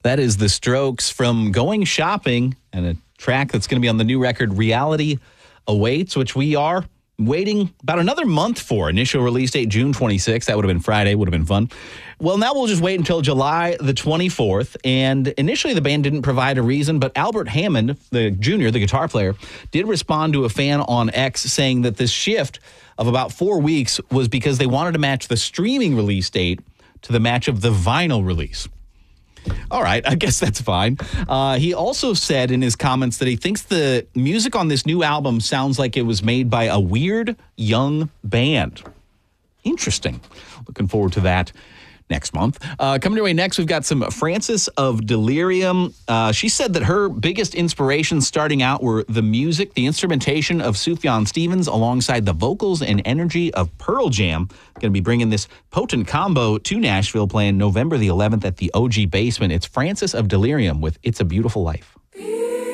That is The Strokes from Going Shopping, and a track that's going to be on the new record, Reality Awaits, which we are waiting about another month for. Initial release date, June 26th. That would have been Friday. Would have been fun. Well, now we'll just wait until July the 24th. And initially, the band didn't provide a reason, but Albert Hammond, the guitar player, did respond to a fan on X saying that this shift of about 4 weeks was because they wanted to match the streaming release date to the match of the vinyl release. All right, I guess that's fine. He also said in his comments that he thinks the music on this new album sounds like it was made by a weird young band. Interesting. Looking forward to that next month. Coming your way next, we've got some Frances of Delirium. She said that her biggest inspirations starting out were the music, the instrumentation of Sufjan Stevens alongside the vocals and energy of Pearl Jam. Going to be bringing this potent combo to Nashville, playing November the 11th at the OG Basement. It's Frances of Delirium with It's a Beautiful Life.